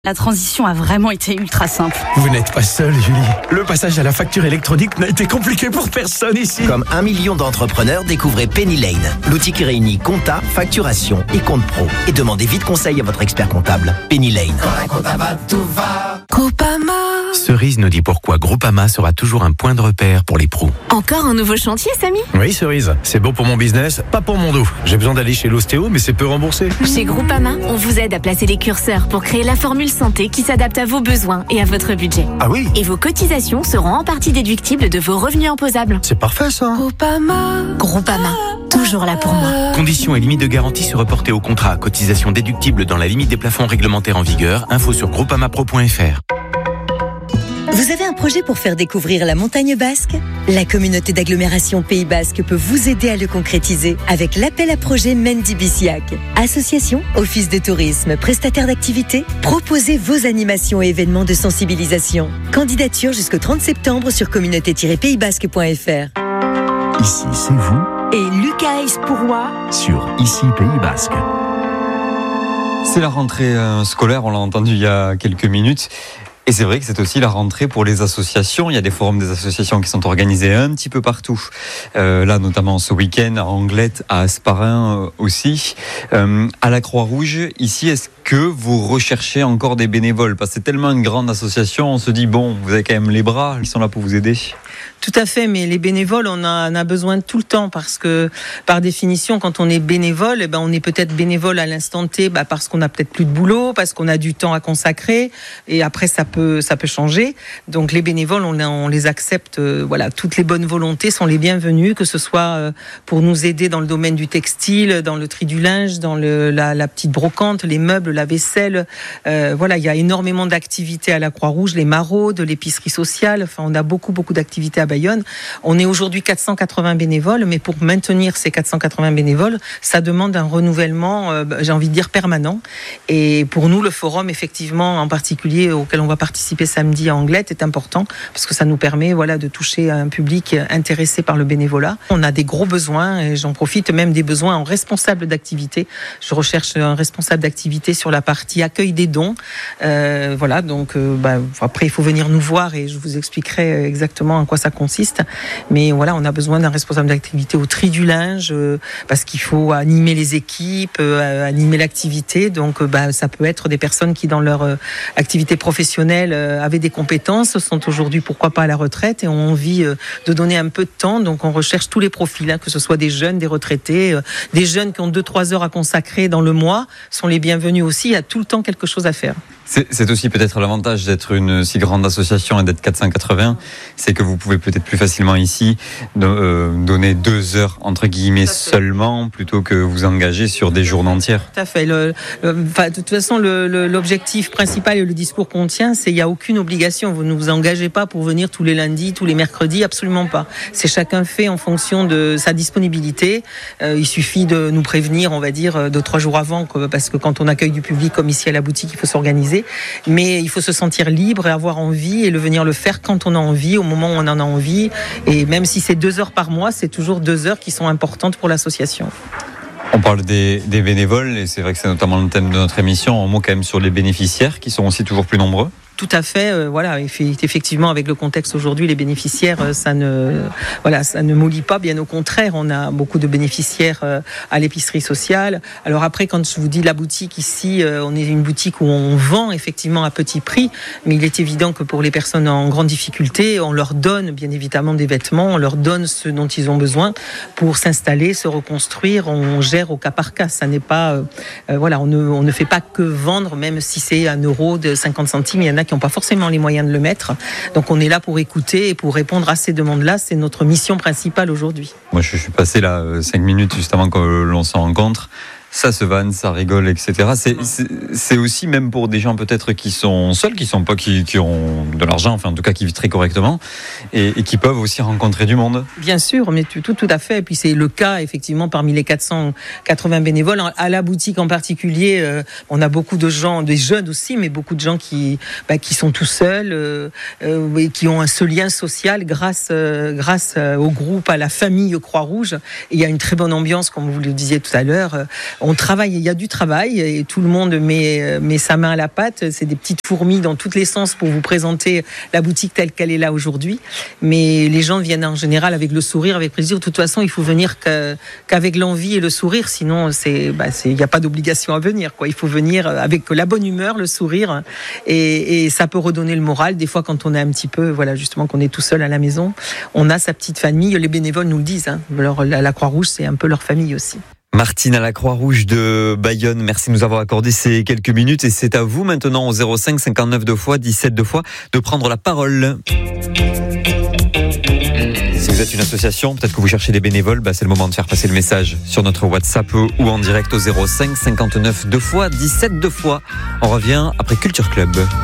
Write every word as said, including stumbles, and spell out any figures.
La transition a vraiment été ultra simple. Vous n'êtes pas seule, Julie. Le passage à la facture électronique n'a été compliqué pour personne ici. Comme un million d'entrepreneurs, découvrez Penny Lane, l'outil qui réunit compta, facturation et compte pro. Et demandez vite conseil à votre expert comptable. Penny Lane. Quand un compta va, tout va. Groupama. Cerise nous dit pourquoi Groupama sera toujours un point de repère pour les pros. Encore un nouveau chantier, Samy ? Oui, Cerise. C'est bon pour mon business, pas pour mon dos. J'ai besoin d'aller chez l'ostéo, mais c'est peu remboursé. Chez Groupama, on vous aide à placer les curseurs pour créer la formule santé qui s'adapte à vos besoins et à votre budget. Ah oui ? Et vos cotisations seront en partie déductibles de vos revenus imposables. C'est parfait, ça. Groupama. Groupama. Toujours là pour moi. Conditions et limites de garantie se reporter au contrat. Cotisation déductible dans la limite des plafonds réglementaires en vigueur. Info sur groupamapro point f r. Vous avez un projet pour faire découvrir la montagne basque ? La communauté d'agglomération Pays Basque peut vous aider à le concrétiser avec l'appel à projet Mendy Biciac. Association, office de tourisme, prestataire d'activités, proposez vos animations et événements de sensibilisation. Candidature jusqu'au trente septembre sur communauté tiret pays basque point f r. Ici, c'est vous. Et Lucas Espourois Sur Ici Pays Basque. C'est la rentrée euh, scolaire, on l'a entendu il y a quelques minutes. Et c'est vrai que c'est aussi la rentrée pour les associations. Il y a des forums des associations qui sont organisés un petit peu partout. Euh, là, notamment ce week-end, à Anglet, à Asparin euh, aussi. Euh, à la Croix-Rouge, ici, est-ce que vous recherchez encore des bénévoles ? Parce que c'est tellement une grande association, on se dit, bon, vous avez quand même les bras, ils sont là pour vous aider. Tout à fait, mais les bénévoles, on en a besoin tout le temps parce que, par définition, quand on est bénévole, eh ben, on est peut-être bénévole à l'instant T, bah, parce qu'on a peut-être plus de boulot, parce qu'on a du temps à consacrer, et après ça peut, ça peut changer. Donc les bénévoles, on, on les accepte. Euh, voilà, toutes les bonnes volontés sont les bienvenues, que ce soit euh, pour nous aider dans le domaine du textile, dans le tri du linge, dans le, la, la petite brocante, les meubles, la vaisselle. Euh, voilà, il y a énormément d'activités à la Croix-Rouge, les maraudes, l'épicerie sociale. Enfin, on a beaucoup, beaucoup d'activités à Bayonne. On est aujourd'hui quatre cent quatre-vingts bénévoles, mais pour maintenir ces quatre cent quatre-vingts bénévoles, ça demande un renouvellement, euh, j'ai envie de dire, permanent. Et pour nous, le forum, effectivement, en particulier, auquel on va participer samedi à Anglet, est important, parce que ça nous permet voilà, de toucher un public intéressé par le bénévolat. On a des gros besoins, et j'en profite même des besoins en responsable d'activité. Je recherche un responsable d'activité sur la partie accueil des dons. Euh, voilà, donc euh, bah, après, il faut venir nous voir, et je vous expliquerai exactement en quoi ça consiste. Mais voilà, on a besoin d'un responsable d'activité au tri du linge, euh, parce qu'il faut animer les équipes, euh, animer l'activité. Donc, euh, bah, ça peut être des personnes qui, dans leur euh, activité professionnelle, euh, avaient des compétences, sont aujourd'hui, pourquoi pas, à la retraite et ont envie euh, de donner un peu de temps. Donc, on recherche tous les profils, hein, que ce soit des jeunes, des retraités, euh, des jeunes qui ont deux trois heures à consacrer dans le mois, sont les bienvenus aussi. Il y a tout le temps quelque chose à faire. C'est, c'est aussi peut-être l'avantage d'être une si grande association et d'être quatre cent quatre-vingts, c'est que vous pouvez peut-être plus facilement ici de, euh, donner deux heures entre guillemets seulement, plutôt que vous engager sur des journées entières. Tout à fait. Le, le, enfin, de toute façon, le, le, l'objectif principal et le discours qu'on tient, c'est qu'il n'y a aucune obligation. Vous ne vous engagez pas pour venir tous les lundis, tous les mercredis, absolument pas. C'est chacun fait en fonction de sa disponibilité. Euh, il suffit de nous prévenir, on va dire, deux, trois jours avant, parce que quand on accueille du public comme ici à la boutique, il faut s'organiser. Mais il faut se sentir libre et avoir envie et le venir le faire quand on a envie, au moment où on en a envie. Et même si c'est deux heures par mois, c'est toujours deux heures qui sont importantes pour l'association. On parle des, des bénévoles, et c'est vrai que c'est notamment le thème de notre émission. Un mot quand même sur les bénéficiaires, qui sont aussi toujours plus nombreux. Tout à fait, euh, voilà. Effectivement, avec le contexte aujourd'hui, les bénéficiaires, ça ne, voilà, ça ne mollit pas. Bien au contraire, on a beaucoup de bénéficiaires euh, à l'épicerie sociale. Alors après, quand je vous dis la boutique ici, euh, on est une boutique où on vend effectivement à petit prix, mais il est évident que pour les personnes en grande difficulté, on leur donne bien évidemment des vêtements, on leur donne ce dont ils ont besoin pour s'installer, se reconstruire. On gère au cas par cas. Ça n'est pas, euh, euh, voilà, on ne, on ne fait pas que vendre, même si c'est un euro de cinquante centimes. Il y en a qui n'ont pas forcément les moyens de le mettre. Donc on est là pour écouter et pour répondre à ces demandes-là. C'est notre mission principale aujourd'hui. Moi, je suis passé là cinq minutes juste avant que l'on se rencontre. Ça se vanne, ça rigole, et cetera. C'est, c'est, c'est aussi même pour des gens peut-être qui sont seuls, qui sont pas, qui, qui ont de l'argent, enfin en tout cas qui vivent très correctement, et, et qui peuvent aussi rencontrer du monde. Bien sûr, mais tout, tout à fait. Et puis c'est le cas effectivement parmi les quatre cent quatre-vingts bénévoles à la boutique en particulier. Euh, on a beaucoup de gens, des jeunes aussi, mais beaucoup de gens qui, bah, qui sont tout seuls euh, euh, et qui ont ce lien social grâce, euh, grâce au groupe, à la famille Croix-Rouge. Et il y a une très bonne ambiance, comme vous le disiez tout à l'heure. on travaille, il y a du travail et tout le monde met, met sa main à la pâte. C'est des petites fourmis dans tous les sens pour vous présenter la boutique telle qu'elle est là aujourd'hui. Mais les gens viennent en général avec le sourire, avec plaisir. De toute façon, il faut venir que, qu'avec l'envie et le sourire. Sinon, c'est, bah, c'est, il n'y a pas d'obligation à venir, quoi. Il faut venir avec la bonne humeur, le sourire, et, et ça peut redonner le moral. Des fois, quand on est un petit peu, voilà, justement, qu'on est tout seul à la maison, on a sa petite famille. Les bénévoles nous le disent. Hein. Alors, la, la Croix-Rouge, c'est un peu leur famille aussi. Martine à la Croix-Rouge de Bayonne, merci de nous avoir accordé ces quelques minutes et c'est à vous maintenant au zéro cinq cinquante-neuf deux fois dix-sept deux fois de prendre la parole. Si vous êtes une association, peut-être que vous cherchez des bénévoles, bah c'est le moment de faire passer le message sur notre WhatsApp ou en direct au zéro cinq cinquante-neuf deux fois dix-sept deux fois. On revient après Culture Club.